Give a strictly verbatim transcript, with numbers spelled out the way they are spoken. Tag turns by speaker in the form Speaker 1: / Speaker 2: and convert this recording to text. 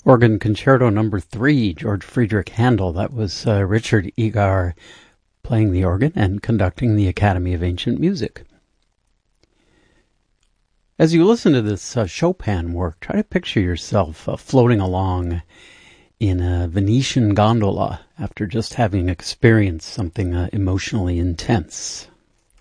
Speaker 1: Organ Concerto Number Three, George Friedrich Handel. That was uh, Richard Egar playing the organ and conducting the Academy of Ancient Music. As you listen to this uh, Chopin work, try to picture yourself uh, floating along in a Venetian gondola after just having experienced something uh, emotionally intense.